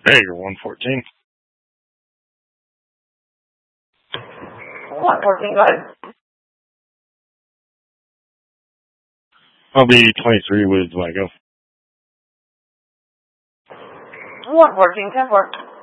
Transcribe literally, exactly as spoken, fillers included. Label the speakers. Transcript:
Speaker 1: Hey, you're one fourteen.
Speaker 2: one fourteen, go ahead.
Speaker 1: I'll be twenty-three with Lego.
Speaker 2: one fourteen, ten four.